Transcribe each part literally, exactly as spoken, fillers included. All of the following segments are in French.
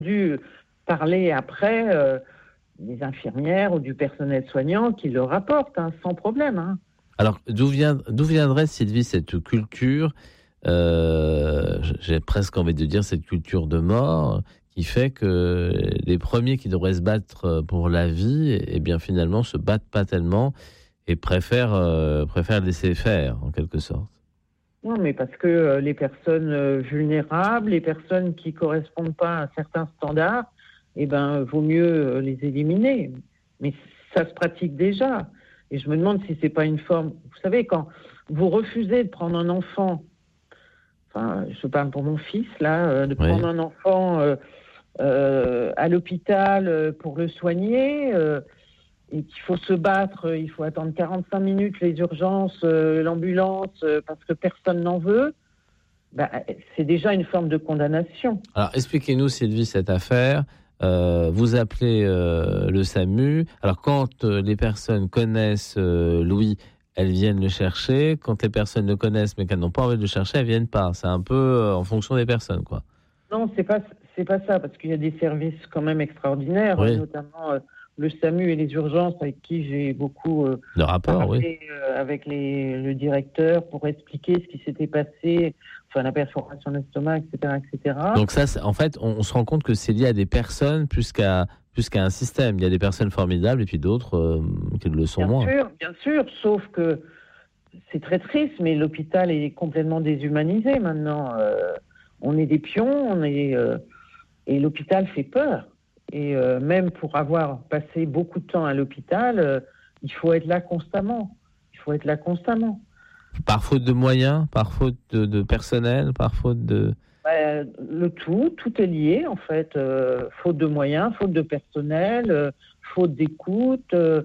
dû parler après euh, des infirmières ou du personnel soignant qui le rapportent, hein, sans problème. Hein. Alors, d'où, vient, d'où viendrait, Sylvie, cette culture, euh, j'ai presque envie de dire cette culture de mort, qui fait que les premiers qui devraient se battre pour la vie, eh bien finalement se battent pas tellement et préfèrent, euh, préfèrent laisser faire, en quelque sorte. Non, mais parce que euh, les personnes euh, vulnérables, les personnes qui correspondent pas à certains standards, eh ben, vaut mieux euh, les éliminer. Mais ça se pratique déjà. Et je me demande si c'est pas une forme... Vous savez, quand vous refusez de prendre un enfant, enfin, je parle pour mon fils, là, euh, de prendre oui. un enfant euh, euh, à l'hôpital euh, pour le soigner, euh, et qu'il faut se battre, euh, il faut attendre quarante-cinq minutes, les urgences, euh, l'ambulance, euh, parce que personne n'en veut, bah, c'est déjà une forme de condamnation. Alors, expliquez-nous, Sylvie, cette affaire. Euh, vous appelez euh, le SAMU. Alors, quand euh, les personnes connaissent euh, Louis, elles viennent le chercher. Quand les personnes le connaissent, mais qu'elles n'ont pas envie de le chercher, elles viennent pas. C'est un peu euh, en fonction des personnes, quoi. Non, c'est pas, c'est pas ça, parce qu'il y a des services quand même extraordinaires, oui. notamment... Euh, le SAMU et les urgences avec qui j'ai beaucoup euh, le rapport, parlé oui. euh, avec les, le directeur pour expliquer ce qui s'était passé, enfin la perforation d'estomac, et cetera, et cetera. Donc ça, en fait, on, on se rend compte que c'est lié à des personnes plus qu'à, plus qu'à un système. Il y a des personnes formidables et puis d'autres euh, qui le sont bien moins. Bien sûr, bien sûr, sauf que c'est très triste, mais l'hôpital est complètement déshumanisé maintenant. Euh, on est des pions, on est, euh, et l'hôpital fait peur. Et euh, même pour avoir passé beaucoup de temps à l'hôpital, euh, il faut être là constamment. Il faut être là constamment. Par faute de moyens, par faute de, de personnel, par faute de... Bah, le tout, tout est lié en fait. Euh, faute de moyens, faute de personnel, euh, faute d'écoute. Euh,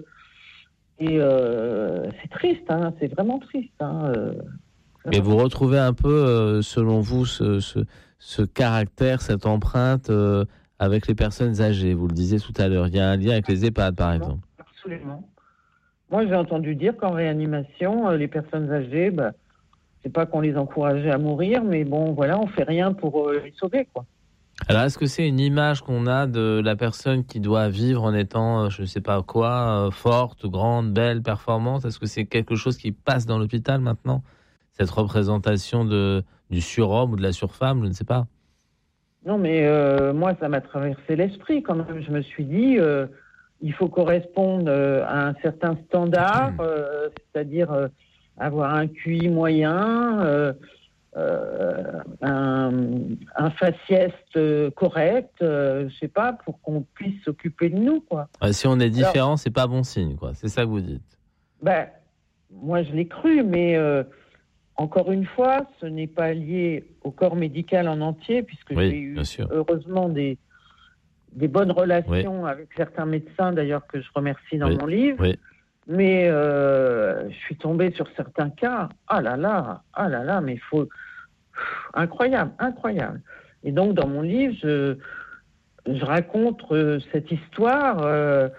et euh, c'est triste, hein, c'est vraiment triste. Hein, euh, Mais vous retrouvez un peu, euh, selon vous, ce, ce, ce caractère, cette empreinte... Euh, avec les personnes âgées, vous le disiez tout à l'heure. Il y a un lien avec les EHPAD, par exemple. Absolument. Moi, j'ai entendu dire qu'en réanimation, les personnes âgées, bah, c'est pas qu'on les encourageait à mourir, mais bon, voilà, on fait rien pour euh, les sauver, quoi. Alors, est-ce que c'est une image qu'on a de la personne qui doit vivre en étant, je ne sais pas quoi, forte, grande, belle, performante? Est-ce que c'est quelque chose qui passe dans l'hôpital maintenant? Cette représentation de, du surhomme ou de la surfemme, je ne sais pas. Non, mais euh, moi, ça m'a traversé l'esprit quand même. Je me suis dit, euh, il faut correspondre euh, à un certain standard, euh, c'est-à-dire euh, avoir un Q I moyen, euh, euh, un, un faciès euh, correct, euh, je sais pas, pour qu'on puisse s'occuper de nous, quoi. Ouais, si on est différent, alors, c'est pas bon signe, quoi. C'est ça que vous dites. Ben, moi, je l'ai cru, mais... Euh, Encore une fois, ce n'est pas lié au corps médical en entier, puisque oui, j'ai eu heureusement des, des bonnes relations oui. avec certains médecins, d'ailleurs, que je remercie dans oui. mon livre. Oui. Mais euh, je suis tombée sur certains cas. Ah là là, ah là là, mais il faut... Incroyable, incroyable. Et donc, dans mon livre, je, je raconte euh, cette histoire euh,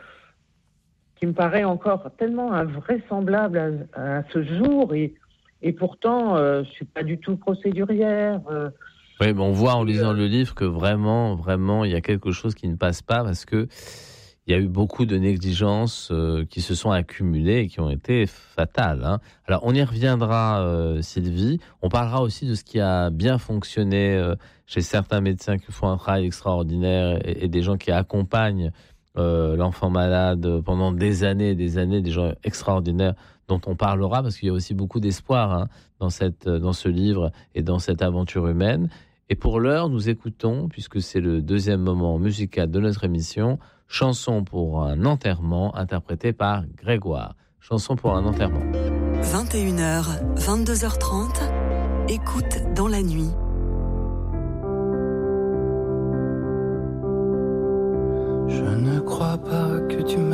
qui me paraît encore tellement invraisemblable à, à ce jour, et Et pourtant, euh, je ne suis pas du tout procédurière. Euh, oui, mais on voit en lisant euh, le livre que vraiment, vraiment, il y a quelque chose qui ne passe pas parce que il y a eu beaucoup de négligences euh, qui se sont accumulées et qui ont été fatales. Hein. Alors, on y reviendra, euh, Sylvie. On parlera aussi de ce qui a bien fonctionné euh, chez certains médecins qui font un travail extraordinaire et, et des gens qui accompagnent euh, l'enfant malade pendant des années et des années, des gens extraordinaires dont on parlera, parce qu'il y a aussi beaucoup d'espoir hein, dans, cette, dans ce livre et dans cette aventure humaine. Et pour l'heure, nous écoutons, puisque c'est le deuxième moment musical de notre émission, Chanson pour un enterrement, interprétée par Grégoire. Chanson pour un enterrement. vingt et une heures, vingt-deux heures trente, écoute dans la nuit. Je ne crois pas que tu